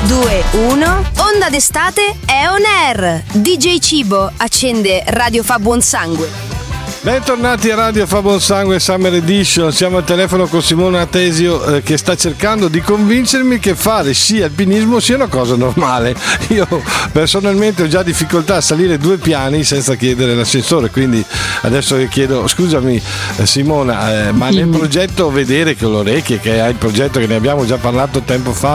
2, 1. Onda d'estate è on air. DJ Cibo accende Radio Fa Buon Sangue. Bentornati a Radio Fa Buon Sangue Summer Edition. Siamo al telefono con Simona Atesio che sta cercando di convincermi che fare sci alpinismo sia una cosa normale. Io personalmente ho già difficoltà a salire 2 piani senza chiedere l'ascensore, quindi adesso le chiedo, scusami Simona, ma nel progetto Vedere con le orecchie, che è il progetto che ne abbiamo già parlato tempo fa,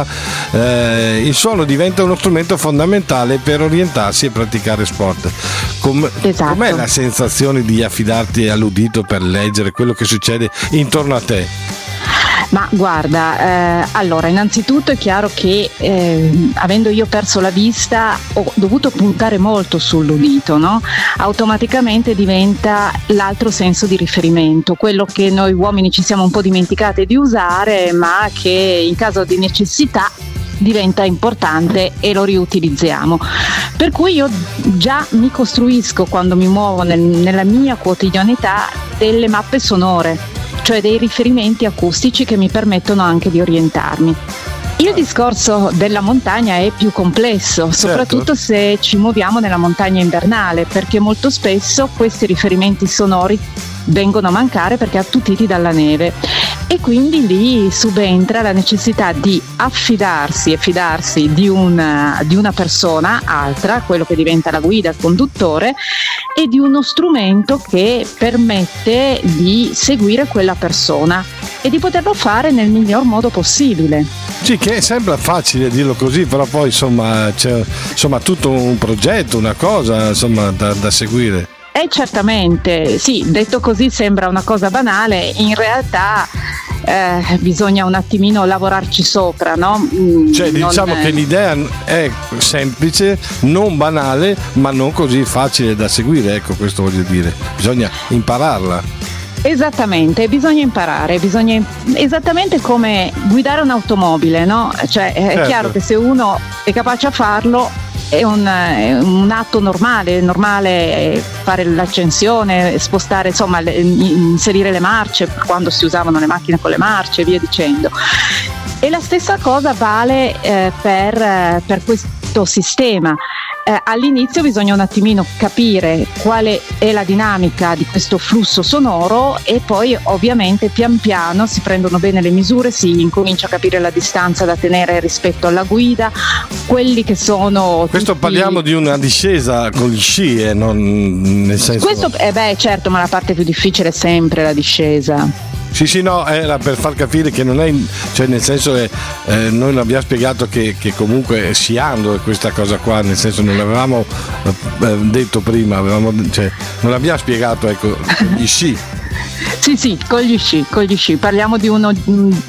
il suono diventa uno strumento fondamentale per orientarsi e praticare sport. Esatto. Com'è la sensazione di affidarti all'udito per leggere quello che succede intorno a te? Ma guarda, allora innanzitutto è chiaro che avendo io perso la vista ho dovuto puntare molto sull'udito, no? Automaticamente diventa l'altro senso di riferimento, quello che noi uomini ci siamo un po' dimenticati di usare, ma che in caso di necessità diventa importante e lo riutilizziamo. Per cui io già mi costruisco, quando mi muovo nella mia quotidianità, delle mappe sonore, cioè dei riferimenti acustici che mi permettono anche di orientarmi. Il discorso della montagna è più complesso, soprattutto se ci muoviamo nella montagna invernale, perché molto spesso questi riferimenti sonori vengono a mancare perché attutiti dalla neve, e quindi lì subentra la necessità di affidarsi e fidarsi di una persona altra, quello che diventa la guida, il conduttore, e di uno strumento che permette di seguire quella persona e di poterlo fare nel miglior modo possibile. Sì, che sembra facile dirlo così, però poi insomma c'è tutto un progetto, una cosa insomma da seguire. Certamente, sì, detto così sembra una cosa banale, in realtà bisogna un attimino lavorarci sopra, no? Cioè diciamo che l'idea è semplice, non banale, ma non così facile da seguire, ecco, questo voglio dire, bisogna impararla. Esattamente, bisogna imparare, esattamente come guidare un'automobile, no? Cioè è chiaro che se uno è capace a farlo è un atto normale fare l'accensione, spostare, insomma inserire le marce quando si usavano le macchine con le marce e via dicendo. E la stessa cosa vale per questo sistema. All'inizio bisogna un attimino capire quale è la dinamica di questo flusso sonoro e poi ovviamente pian piano si prendono bene le misure, si incomincia a capire la distanza da tenere rispetto alla guida, quelli che sono questo parliamo di una discesa con gli sci, non nel senso questo certo, ma la parte più difficile è sempre la discesa. Sì, no, era per far capire che non è, cioè nel senso noi l'abbiamo spiegato che comunque sciando è questa cosa qua, nel senso non l'avevamo detto prima, non l'abbiamo spiegato, ecco, gli sci. Sì, con gli sci, parliamo di una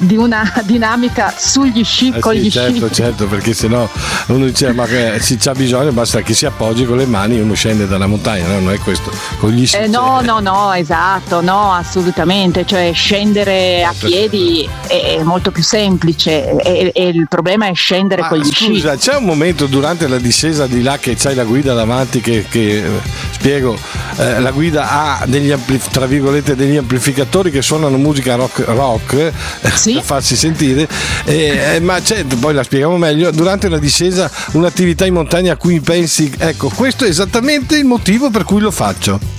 dinamica sugli sci con gli sci. Certo, perché sennò uno dice ma se c'ha bisogno basta che si appoggi con le mani e uno scende dalla montagna, no? Non è questo, con gli sci. No, esatto, no, assolutamente, cioè scendere a piedi è molto più semplice e il problema è scendere con gli sci. Scusa, c'è un momento durante la discesa di là che c'hai la guida davanti che spiego, la guida ha degli tra virgolette degli amplificatori che suonano musica rock sì? per farsi sentire, ma c'è, poi la spieghiamo meglio, durante una discesa un'attività in montagna a cui pensi, ecco, questo è esattamente il motivo per cui lo faccio.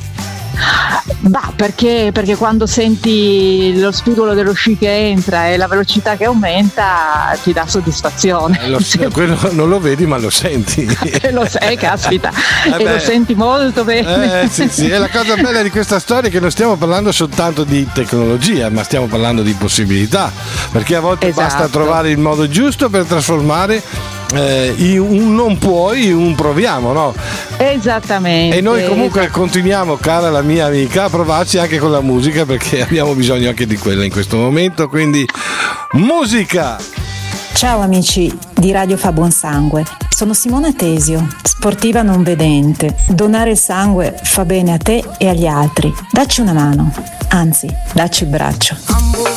Perché quando senti lo spigolo dello sci che entra e la velocità che aumenta ti dà soddisfazione. Quello non lo vedi ma lo senti. Lo sai, caspita, lo senti molto bene. Sì, e la cosa bella di questa storia è che non stiamo parlando soltanto di tecnologia, ma stiamo parlando di possibilità, perché a volte basta trovare il modo giusto per trasformare un non puoi, un proviamo, no? Esattamente. E noi comunque continuiamo, cara la mia amica, a provarci anche con la musica, perché abbiamo bisogno anche di quella in questo momento, quindi musica! Ciao amici di Radio Fa Buon Sangue, sono Simona Atesio, sportiva non vedente. Donare il sangue fa bene a te e agli altri. Dacci una mano, anzi, dacci il braccio.